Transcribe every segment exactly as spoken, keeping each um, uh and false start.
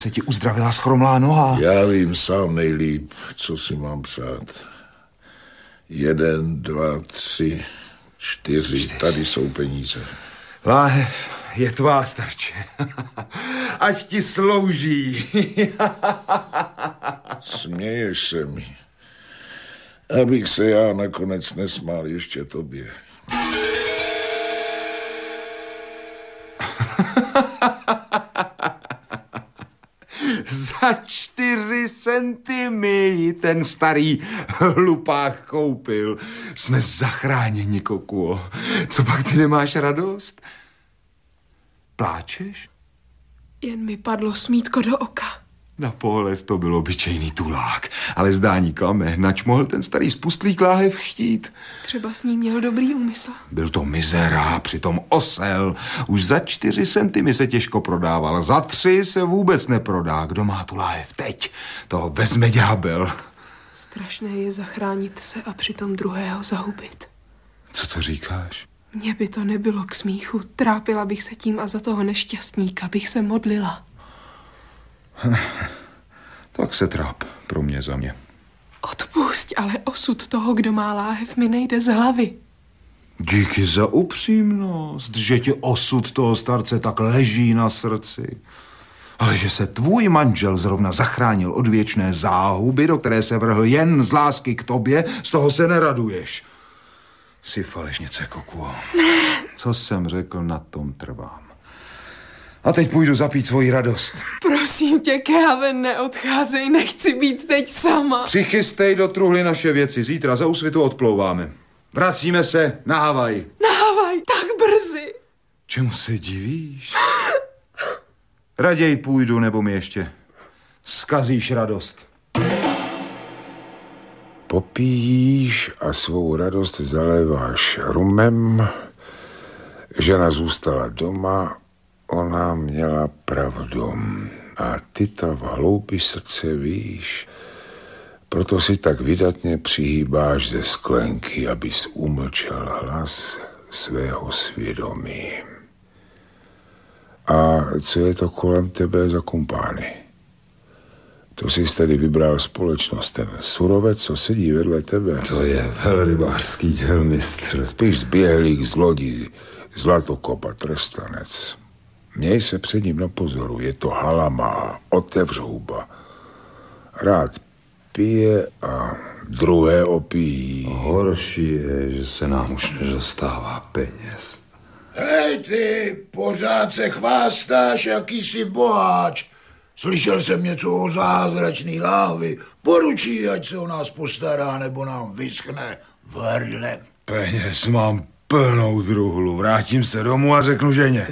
se ti uzdravila schromlá noha. Já vím sám nejlíp, co si mám přát. Jeden, dva, tři, čtyři, čtyři. Tady jsou peníze. Láhev je tvá, starče. Ať ti slouží. Směješ se mi. Abych se já nakonec nesmál ještě tobě. Za čtyři centy mi ten starý hlupák koupil. Jsme zachráněni, Kokuo. Co pak ty nemáš radost? Pláčeš? Jen mi padlo smítko do oka. Na pohled to byl obyčejný tulák, ale zdání klame, nač mohl ten starý spustlík Láhev chtít. Třeba s ním měl dobrý úmysl. Byl to mizera, přitom osel. Už za čtyři centy mi se těžko prodával, za tři se vůbec neprodá. Kdo má tu Láhev teď, toho vezme ďábel. Strašné je zachránit se a přitom druhého zahubit. Co to říkáš? Mně by to nebylo k smíchu, trápila bych se tím a za toho nešťastníka bych se modlila. Tak se tráp, pro mě za mě. Odpusť, ale osud toho, kdo má Láhev, mi nejde z hlavy. Díky za upřímnost, že ti osud toho starce tak leží na srdci. Ale že se tvůj manžel zrovna zachránil od věčné záhuby, do které se vrhl jen z lásky k tobě, z toho se neraduješ. Jsi falešnice, Kokuo. Co jsem řekl, na tom trvám. A teď půjdu zapít svoji radost. Prosím tě, Kehaven, neodcházej, nechci být teď sama. Přichystej do truhly naše věci, zítra za úsvitu odplouváme. Vracíme se na Havaj. Na Havaj, tak brzy. Čemu se divíš? Raději půjdu, nebo mi ještě zkazíš radost. Popíjíš a svou radost zaléváš rumem. Žena zůstala doma. Ona měla pravdu a ty to v hloubi srdce víš. Proto si tak vydatně přihýbáš ze sklenky, abys umlčel hlas svého svědomí. A co je to kolem tebe za kumpány? To jsi tady vybral společnost, ten surovec, co sedí vedle tebe. To je velrybářský dělmistr. Spíš zběhlík z lodí, zlatokop a trestanec. Měj se před ním na pozoru, je to halama, otevř huba. Rád pije a druhé opíjí. Horší je, že se nám už nedostává peněz. Hej ty, pořád se chvástáš, jaký jsi boháč. Slyšel jsem něco o zázračný láhvi. Poručí, ať se o nás postará, nebo nám vyschne v hrdle. Peněz mám plnou truhlu. Vrátím se domů a řeknu ženě.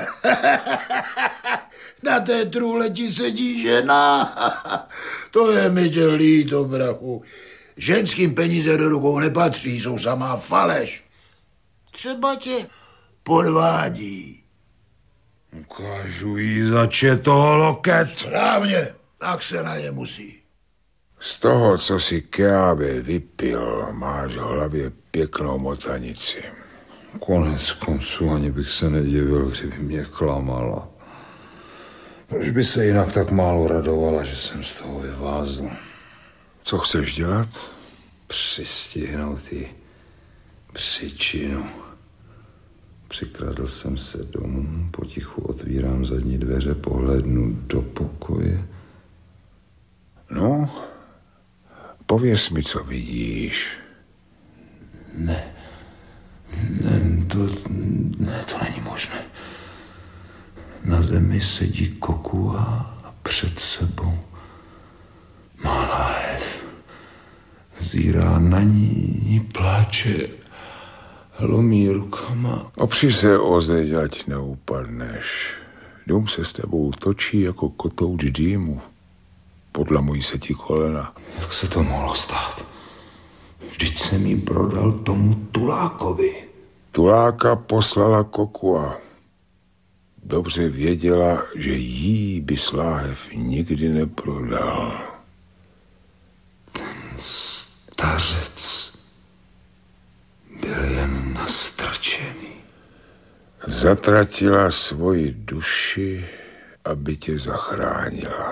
Na té truhle ti sedí žena. To je mi tě líto, brachu. Ženským peníze do rukou nepatří, jsou samá faleš. Třeba tě podvádí. Ukážu jí za toho loket. Správně, tak se na ně musí. Z toho, co si Keabe vypil, máš v hlavě pěknou motanici. Konec konců ani bych se nedivil, kdyby mě klamala. Proč by se jinak tak málo radovala, že jsem z toho vyvázl? Co chceš dělat? Přistihnout jí příčinu. Přikradl jsem se domů, potichu otvírám zadní dveře, pohlednu do pokoje. No, pověz mi, co vidíš. Ne, ne, to, ne, to není možné. Na zemi sedí Kokuo a před sebou má Láhev. Zírá na ní, pláče, hlomí rukama. Opři se o zeď, ať neupadneš. Dům se s tebou točí jako kotouč dýmu. Podlamují se ti kolena. Jak se to mohlo stát? Vždyť jsem jí prodal tomu tulákovi. Tuláka poslala Kokuo. Dobře věděla, že jí by Láhev nikdy neprodal. Ten stařec byl jen nastrčený. Zatratila svoji duši aby tě zachránila.